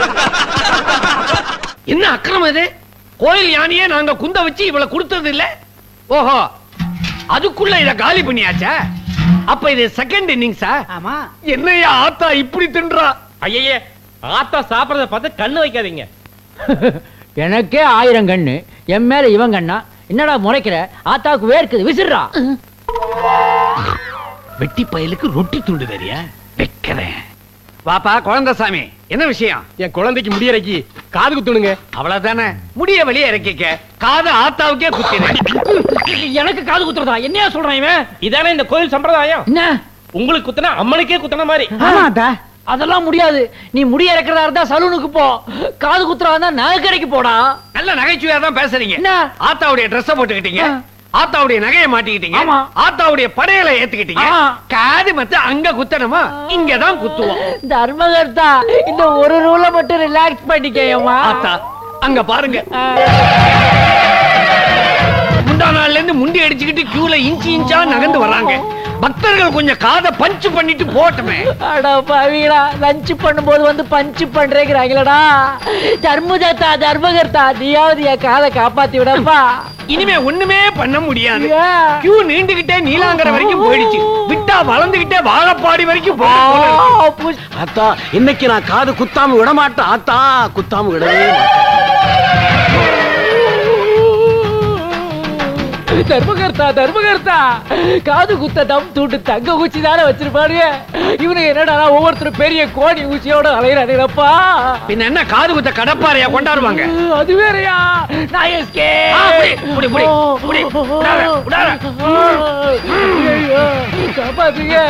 என்ன அக்கிரமம் இது? கோயில் யானையே நாங்க குந்த வச்சு இவளை கொடுத்தது இல்ல. ஓஹோ, அதுக்குள்ள இத காலி பண்ணியாச்சா? அப்ப இது செகண்ட் இன்னிங்ஸா? ஆமா. என்னையா ஆத்தா இப்படி தின்றா? ஐயே, ஆத்தா சாப்பிடறத பார்த்து கண்ணு வைக்காதீங்க. எனக்கே 1000 கண்ணு, என் மேல இவன் கண்ணா? என்னடா முறைக்கிற? ஆத்தாவுக்கு வேர்க்குது, விசிறா. வெட்டி பயலுக்கு ரொட்டி துண்டு தெரியா? வைக்கிறேன். வாப்பா குழந்தைசாமி, என்ன விஷயம்? என் குழந்தைக்கு முடியறக்கி காது குத்துணுங்க. அவ்வளவுதானே, முடிய வெளியே இறக்கிக்க. காது ஆத்தாவுக்கே குத்தினேன். எனக்கு காது குத்துறதா? என்னையா சொல்றான் இவன்? இதானே இந்த கோயில் சம்பிரதாயம். என்ன உங்களுக்கு குத்துனா அம்மனுக்கே குத்துன மாதிரி. அதெல்லாம் முடியாது. நீ முடிய இறக்கிறதா இருந்தா சலூனுக்கு போ. காது குத்துறதா இருந்தா நகைக்கடைக்கு போடா. நல்ல நகைச்சுவையா தான் பேசுறீங்க. என்ன? ஆத்தாவுடைய ட்ரெஸ் போட்டுக்கிட்டீங்க, ஆத்தாவுடைய நகையை மாட்டிக்கிட்டீங்க, ஆமா. ஆத்தாவுடைய படையலை ஏத்துக்கிட்டீங்க. ஆ. காது மத்த அங்க குத்தணுமா? இங்கதான் குத்துவோம். தர்மகர்த்தா, இந்த ஒரு ரூல மட்டும் ரிலாக்ஸ் பண்ணிக்கேயம்மா. ஆத்தா அங்க பாருங்க, முந்தா நாள்ல இருந்து முண்டி அடிச்சுக்கிட்டு கியூல இன்ச்சு இன்ச்சா நகர்ந்து வர்றாங்க. பக்தர்கள் கொஞ்சம் காதை பஞ்ச் பண்ணிட்டு போட்டுமே. அட பாவிகளா, லஞ்ச் பண்ணும்போது வந்து பஞ்ச் பண்றேங்கிறாங்களடா. தர்மதத்தா, தர்மகர்த்தா, நீயாவது என் காதை காப்பாத்தி விடப்பா. இனிமே ஒண்ணுமே பண்ண முடியாது. ஏன்? கியூ நீண்டுகிட்டே நீலாங்கரை வரைக்கும் போயிடுச்சு. விட்டா வளர்ந்துகிட்டே வாழப்பாடி வரைக்கும் போகும். ஆத்தா, இன்னைக்கு நான் காது குத்தாம விட மாட்டேன். ஆத்தா, குத்தாம விடவே தர்மகர்த்தா, தர்மகர்த்தா, காது குத்த தம் தூண்டு தங்க ஊச்சி தானே வச்சிருப்பாருங்க. இவனுக்கு என்னடா ஒவ்வொருத்தரும் பெரிய கோணி ஊச்சியோட அலையிறானுங்கப்பா. பின்ன என்ன காது குத்த கடப்பாறையா கொண்டாடுவாங்க? அது வேறயா? நான் எஸ்கே. காப்பாத்துங்க.